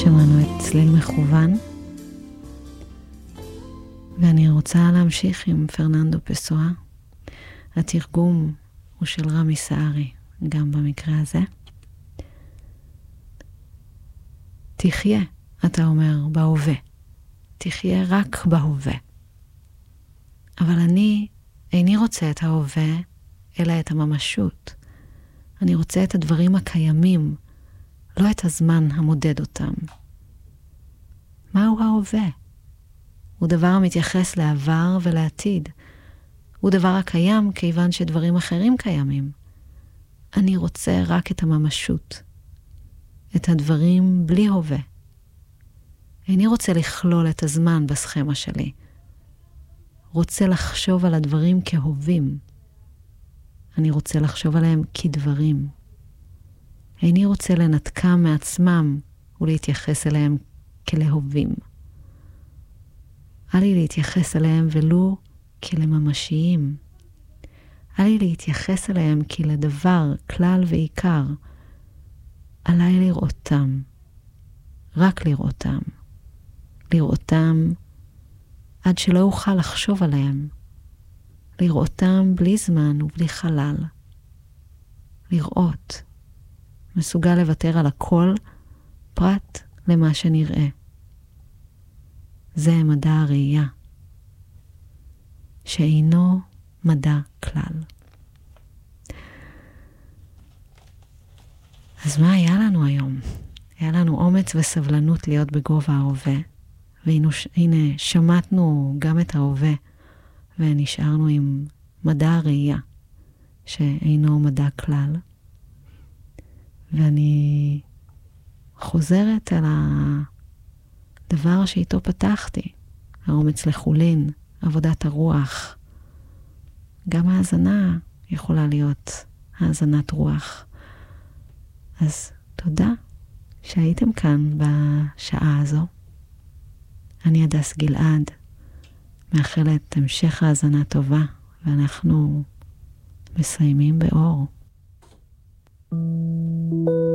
שמענו את צליל מכוון, ואני רוצה להמשיך עם פרננדו פסואה. התרגום הוא של רמי סערי, גם במקרה הזה. תחיה, אתה אומר, בהווה. תחיה רק בהווה. אבל אני איני רוצה את ההווה, אלא את הממשות. אני רוצה את הדברים הקיימים, לא את הזמן המודד אותם. מהו ההווה? הוא דבר המתייחס לעבר ולעתיד. הוא דבר הקיים כיוון שדברים אחרים קיימים. אני רוצה רק את הממשות. את הדברים בלי הווה. איני רוצה לכלול את הזמן בסכמה שלי. רוצה לחשוב על הדברים כהווים. אני רוצה לחשוב עליהם כדברים. איני רוצה לנתקם מעצמם ולהתייחס אליהם כלהווים. אל לי להתייחס אליהם ולו כלממשיים. אל לי להתייחס אליהם כלדבר, כלל ועיקר. עליי לראותם. רק לראותם. לראותם עד שלא אוכל לחשוב עליהם. לראותם בלי זמן ובלי חלל. לראות. מסוגל לוותר על הכל פרט למה שנראה. זה מדע הראייה, שאינו מדע כלל. אז מה היה לנו היום? היה לנו אומץ וסבלנות להיות בגובה ההווה, והנה שמטנו גם את ההווה, ונשארנו עם מדע הראייה, שאינו מדע כלל. ואני חוזרת על הדבר שאיתו פתחתי, האומץ לחולין, עבודת הרוח. גם ההאזנה יכולה להיות האזנת רוח. אז תודה שהייתם כאן בשעה הזו. אני הדס גלעד, מאחלת המשך האזנה טובה, ואנחנו מסיימים באור.